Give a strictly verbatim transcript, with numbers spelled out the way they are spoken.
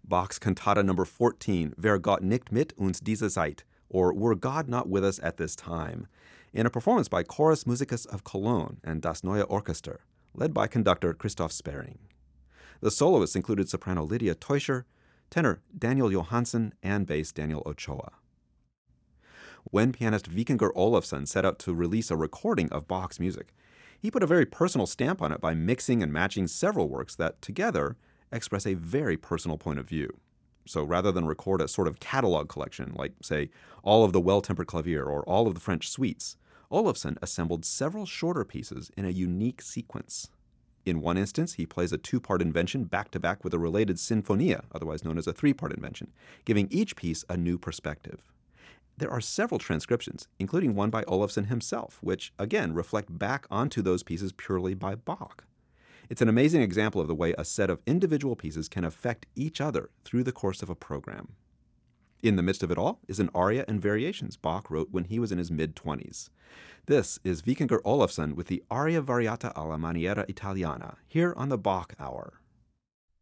Bach's Cantata number fourteen, Wer Gott nicht mit uns diese Zeit, or Were God Not With Us at This Time, in a performance by Chorus Musicus of Cologne and Das Neue Orchester, led by conductor Christoph Sparing. The soloists included soprano Lydia Teuscher, tenor Daniel Johansson, and bass Daniel Ochoa. When pianist Vikingur Olafsson set out to release a recording of Bach's music, he put a very personal stamp on it by mixing and matching several works that, together, express a very personal point of view. So rather than record a sort of catalog collection, like, say, all of the Well-Tempered Clavier or all of the French suites, Olafsson assembled several shorter pieces in a unique sequence. In one instance, he plays a two-part invention back-to-back with a related sinfonia, otherwise known as a three-part invention, giving each piece a new perspective. There are several transcriptions, including one by Olafsson himself, which, again, reflect back onto those pieces purely by Bach. It's an amazing example of the way a set of individual pieces can affect each other through the course of a program. In the midst of it all is an aria and variations Bach wrote when he was in his mid-twenties. This is Vikingur Olafsson with the Aria Variata alla Maniera Italiana, here on the Bach Hour.